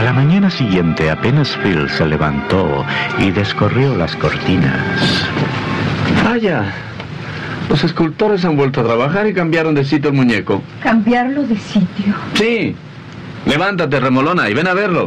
la mañana siguiente, apenas Phil se levantó y descorrió las cortinas. Vaya, los escultores han vuelto a trabajar y cambiaron de sitio el muñeco. ¿Cambiarlo de sitio? Sí. Levántate, remolona, y ven a verlo.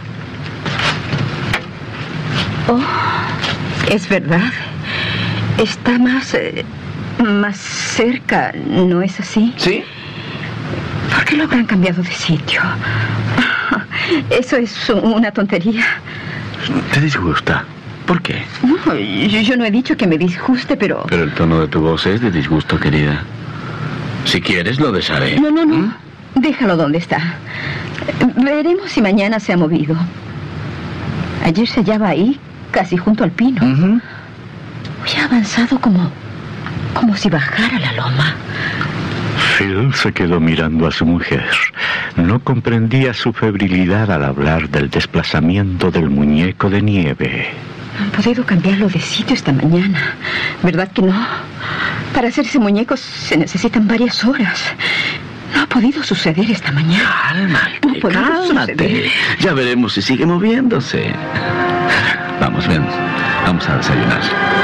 Oh, es verdad. Está más cerca, ¿no es así? ¿Sí? ¿Por qué lo habrán cambiado de sitio? Eso es una tontería. ¿Te disgusta? ¿Por qué? No, yo no he dicho que me disguste, pero... Pero el tono de tu voz es de disgusto, querida. Si quieres, lo desharé. No. Déjalo donde está. Veremos si mañana se ha movido. Ayer se hallaba ahí, casi junto al pino. Hoy ha avanzado como si bajara la loma. Phil se quedó mirando a su mujer. No comprendía su febrilidad al hablar del desplazamiento del muñeco de nieve. Han podido cambiarlo de sitio esta mañana, ¿verdad que no? Para hacer ese muñeco se necesitan varias horas. No ha podido suceder esta mañana. Cálmate. Ya veremos si sigue moviéndose. Vamos, ven. Vamos a desayunar.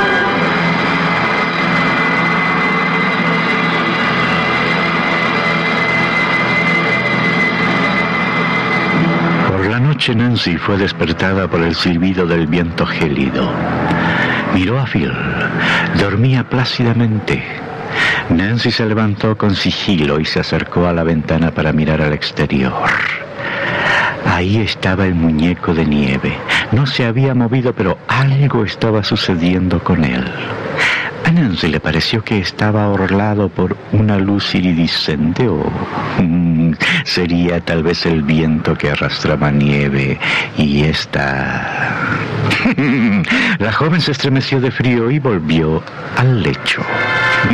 Por la noche Nancy fue despertada por el silbido del viento gélido. Miró a Phil. Dormía plácidamente. Nancy se levantó con sigilo y se acercó a la ventana para mirar al exterior. Ahí estaba el muñeco de nieve. No se había movido, pero algo estaba sucediendo con él. A Nancy le pareció que estaba orlado por una luz iridiscente o sería tal vez el viento que arrastraba nieve y esta... La joven se estremeció de frío y volvió al lecho.